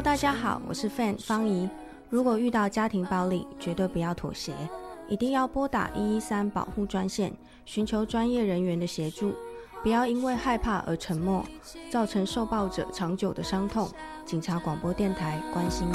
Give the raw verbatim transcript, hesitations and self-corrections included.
大家好，我是 Fan 方怡。如果遇到家庭暴力，绝对不要妥协，一定要拨打一一三保护专线，寻求专业人员的协助。不要因为害怕而沉默，造成受暴者长久的伤痛。警察广播电台关心。